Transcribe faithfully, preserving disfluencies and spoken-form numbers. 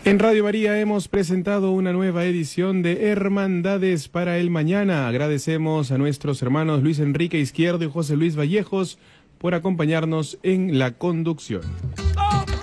En Radio María hemos presentado una nueva edición de Hermandades para el Mañana. Agradecemos a nuestros hermanos Luis Enrique Izquierdo y José Luis Vallejos por acompañarnos en la conducción.